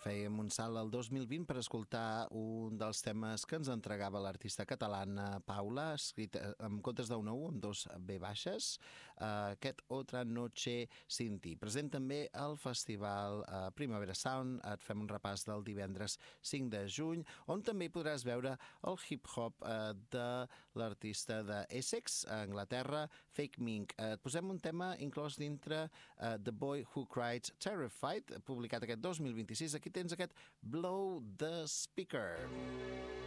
Fèiem un salt al 2020 per escoltar un dels temes que ens entregava l'artista catalana Paula, escrit en comptes d'una U, amb dos B baixes, aquest Otra Noche Sin Ti. Present també al festival Primavera Sound. Et fem un repàs del divendres 5 de juny, on també podràs veure el hip-hop de l'artista de Essex, a Anglaterra, Fake Mink. Et posem un tema inclòs dintre The Boy Who Cried Terrified, publicat aquest 2026. Aquí tens aquest Blow the Speaker.